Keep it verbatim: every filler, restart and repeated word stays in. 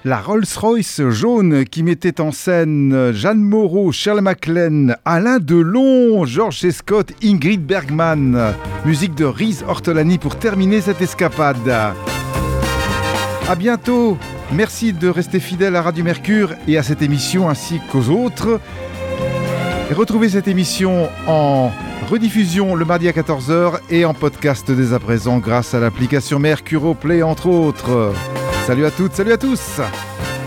La Rolls-Royce jaune qui mettait en scène Jeanne Moreau, Shirley MacLaine, Alain Delon, George C. Scott, Ingrid Bergman. Musique de Riz Ortolani pour terminer cette escapade. À bientôt. Merci de rester fidèle à Radio Mercure et à cette émission ainsi qu'aux autres. Et retrouvez cette émission en rediffusion le mardi à quatorze heures et en podcast dès à présent grâce à l'application Mercuro Play entre autres. Salut à toutes, salut à tous.